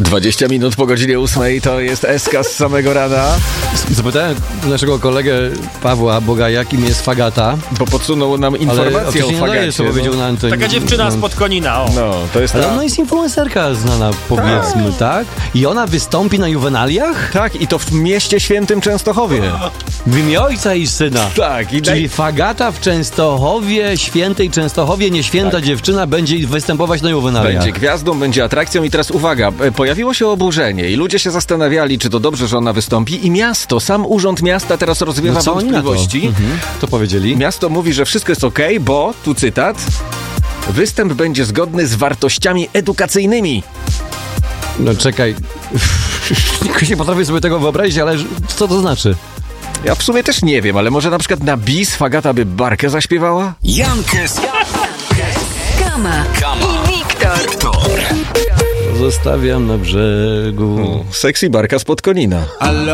20 minut po godzinie 8 to jest SK z samego rana. Zapytałem naszego kolegę Pawła Bogaja, kim jest fagata. Bo podsunął nam informację o fagacie. Co powiedział na antenie. Taka dziewczyna spod Konina, o. No, to jest Ale ta... ona jest influencerka znana, powiedzmy, tak? I ona wystąpi na juwenaliach? Tak, i to w mieście świętym Częstochowie. W imię Ojca i Syna. Tak, i Czyli fagata w Częstochowie, świętej Częstochowie, nieświęta dziewczyna będzie występować na juwenaliach. będzie gwiazdą, będzie atrakcją i teraz uwaga, pojawiło się oburzenie i ludzie się zastanawiali, czy to dobrze, że ona wystąpi i miasto, sam urząd miasta teraz rozwiewa co oni na to? wątpliwości. To powiedzieli? Miasto mówi, że wszystko jest okej, bo, tu cytat, występ będzie zgodny z wartościami edukacyjnymi. No czekaj, jakoś nie potrafię sobie tego wyobrazić, ale co to znaczy? Ja w sumie też nie wiem, ale może na przykład na bis Fagata by Barkę zaśpiewała? Jankes, Kama i Wiktor. Zostawiam na brzegu. Sexy Barka spod Konina.